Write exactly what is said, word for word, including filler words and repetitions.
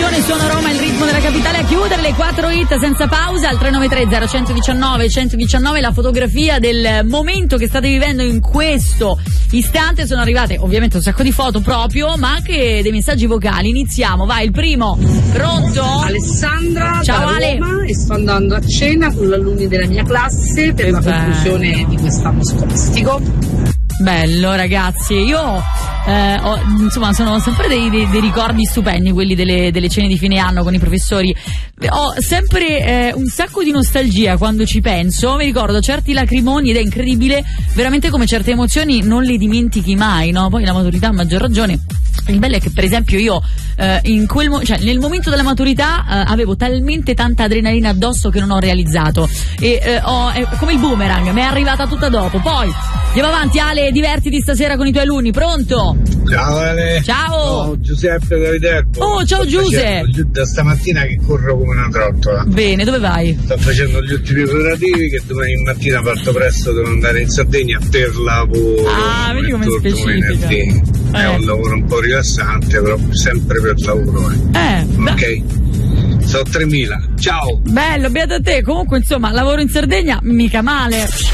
canzone Suono Roma, il ritmo della capitale a chiudere le quattro hit senza pausa al tre nove tre zero uno uno nove uno uno nove. La fotografia del momento che state vivendo in questo istante. Sono arrivate ovviamente un sacco di foto proprio, ma anche dei messaggi vocali. Iniziamo, vai, il primo. Pronto? Alessandra, ciao da Ale. Roma, e sto andando a cena con gli alunni della mia classe per che la bello. conclusione di quest'anno scolastico. Bello ragazzi, io eh, ho, insomma sono sempre dei, dei, dei ricordi stupendi quelli delle, delle cene di fine anno con i professori. Ho sempre eh, un sacco di nostalgia quando ci penso, mi ricordo certi lacrimoni ed è incredibile veramente come certe emozioni non le dimentichi mai, no? Poi la maturità a maggior ragione. Il bello è che per esempio io eh, in quel mo- cioè nel momento della maturità eh, avevo talmente tanta adrenalina addosso che non ho realizzato e eh, ho, è come il boomerang, mi è arrivata tutta dopo. Poi andiamo avanti. Ale, divertiti stasera con i tuoi alunni, pronto? Ciao Ale. Ciao. Oh, Giuseppe da Viterbo. Oh, ciao Giuseppe. Da stamattina che corro come una trottola. Bene, dove vai? Sto facendo gli ultimi operativi che domani mattina parto presto, devo andare in Sardegna per lavoro. Ah, vedi come specifica. Eh. È un lavoro un po' rilassante, però sempre per lavoro. Eh, eh ok. Sono tremila. Ciao. Bello, beato a te. Comunque insomma, lavoro in Sardegna, mica male.